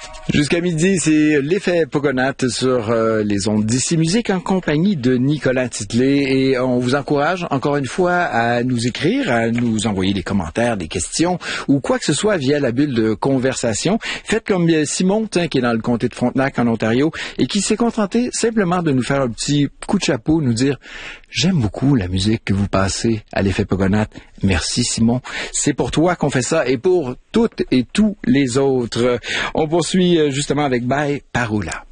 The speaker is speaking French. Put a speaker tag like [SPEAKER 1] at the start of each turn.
[SPEAKER 1] Jusqu'à midi, c'est l'effet Pogonat sur les ondes d'ici musique en compagnie de Nicolas Titley et on vous encourage encore une fois à nous écrire, à nous envoyer des commentaires, des questions ou quoi que ce soit via la bulle de conversation. Faites comme Simon qui est dans le comté de Frontenac en Ontario et qui s'est contenté simplement de nous faire un petit coup de chapeau, nous dire « J'aime beaucoup la musique que vous passez à l'effet Pogonat. Merci Simon. C'est pour toi qu'on fait ça et pour toutes et tous les autres. » On poursuit justement avec Bye Parola.